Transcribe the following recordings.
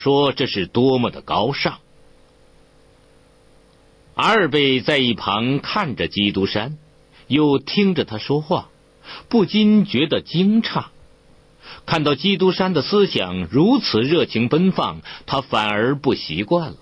说这是多么的高尚。阿尔贝在一旁看着基督山，又听着他说话，不禁觉得惊诧。看到基督山的思想如此热情奔放，他反而不习惯了。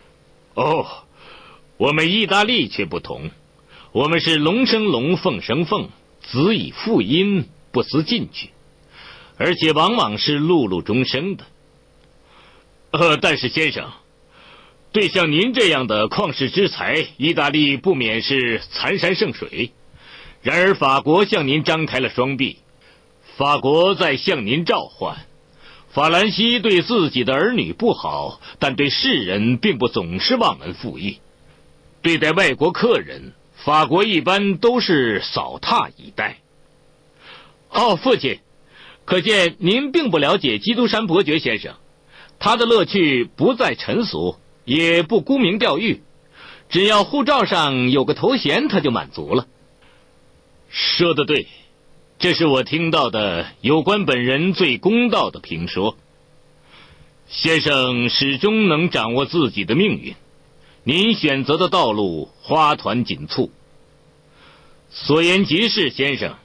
我们意大利却不同，我们是龙生龙，凤生凤，子以父音，不思进取，而且往往是碌碌终生的。但是先生，对像您这样的旷世之才，意大利不免是残山剩水。然而法国向您张开了双臂，法国在向您召唤。法兰西对自己的儿女不好，但对世人并不总是忘恩负义。对待外国客人，法国一般都是扫榻以待。父亲，可见您并不了解基督山伯爵先生。他的乐趣不在尘俗，也不沽名钓誉，只要护照上有个头衔，他就满足了。说得对，这是我听到的有关本人最公道的评说。先生始终能掌握自己的命运，您选择的道路花团锦簇。所言极是，先生。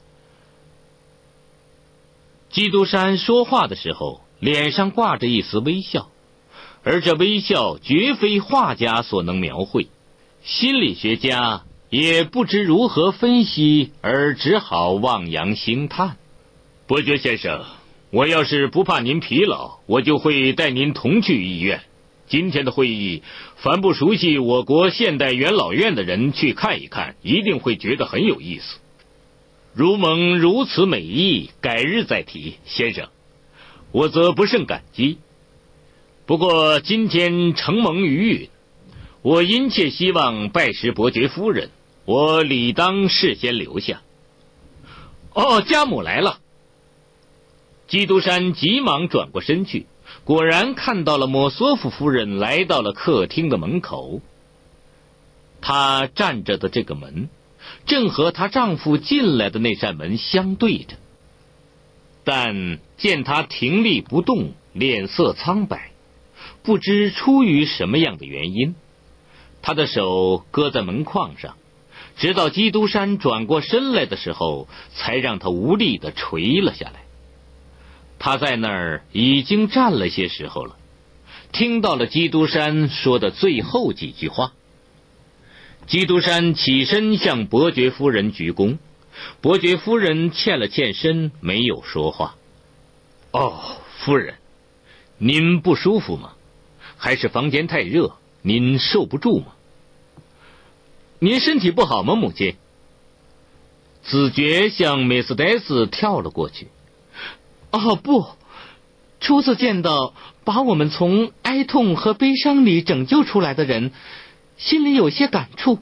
基督山说话的时候，脸上挂着一丝微笑，而这微笑绝非画家所能描绘，心理学家也不知如何分析，而只好望洋兴叹。伯爵先生，我要是不怕您疲劳，我就会带您同去医院。今天的会议，凡不熟悉我国现代元老院的人去看一看，一定会觉得很有意思。如蒙如此美意，改日再提，先生，我则不胜感激。不过今天承蒙余允，我殷切希望拜识伯爵夫人，我理当事先留下。家母来了。基督山急忙转过身去，果然看到了摩索夫夫人来到了客厅的门口。她站着的这个门，正和她丈夫进来的那扇门相对着，但见她停立不动，脸色苍白，不知出于什么样的原因，她的手搁在门框上，直到基督山转过身来的时候，才让她无力地垂了下来。他在那儿已经站了些时候了，听到了基督山说的最后几句话。基督山起身向伯爵夫人鞠躬，伯爵夫人欠了欠身，没有说话。夫人，您不舒服吗？还是房间太热，您受不住吗？您身体不好吗，母亲？子爵向梅斯黛斯跳了过去。不，初次见到把我们从哀痛和悲伤里拯救出来的人，心里有些感触。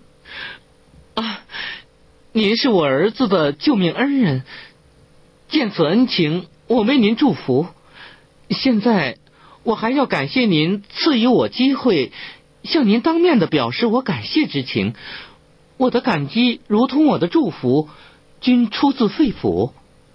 您是我儿子的救命恩人，见此恩情，我为您祝福。现在我还要感谢您赐予我机会，向您当面的表示我感谢之情。我的感激如同我的祝福，均出自肺腑。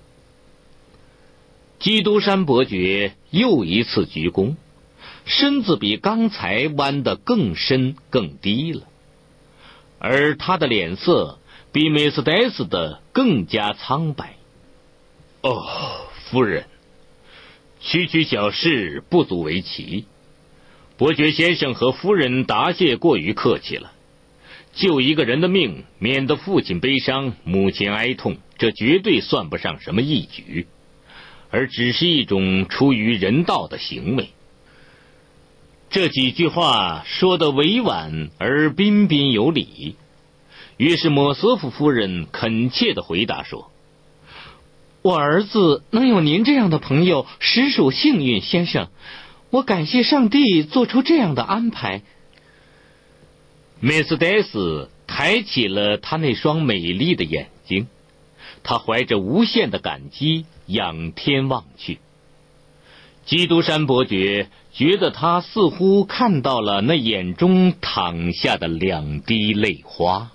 基督山伯爵又一次鞠躬，身子比刚才弯得更深更低了，而他的脸色比梅斯黛斯的更加苍白。夫人，区区小事不足为奇。伯爵先生和夫人答谢过于客气了。救一个人的命，免得父亲悲伤，母亲哀痛，这绝对算不上什么义举，而只是一种出于人道的行为。这几句话说得委婉而彬彬有礼，于是摩索夫夫人恳切地回答说：我儿子能有您这样的朋友，实属幸运，先生。我感谢上帝做出这样的安排。梅斯黛斯抬起了她那双美丽的眼睛，她怀着无限的感激仰天望去。基督山伯爵觉得他似乎看到了那眼中淌下的2滴泪花。